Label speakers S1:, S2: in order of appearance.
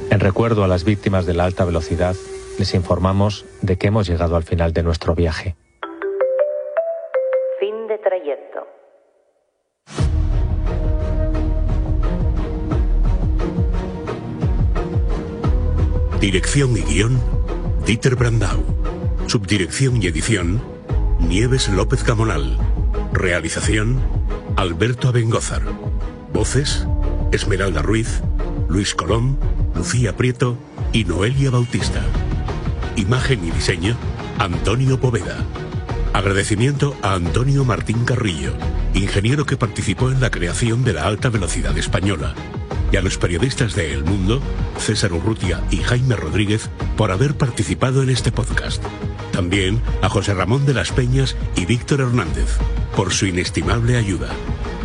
S1: En recuerdo a las víctimas de la alta velocidad, les informamos de que hemos llegado al final de nuestro viaje.
S2: Fin de trayecto.
S3: Dirección y guión, Dieter Brandau. Subdirección y edición, Nieves López Gamonal. Realización, Alberto Abengózar. Voces, Esmeralda Ruiz, Luis Colón, Lucía Prieto y Noelia Bautista. Imagen y diseño, Antonio Poveda. Agradecimiento a Antonio Martín Carrillo, ingeniero que participó en la creación de la alta velocidad española, y a los periodistas de El Mundo, César Urrutia y Jaime Rodríguez, por haber participado en este podcast. También a José Ramón de las Peñas y Víctor Hernández, por su inestimable ayuda.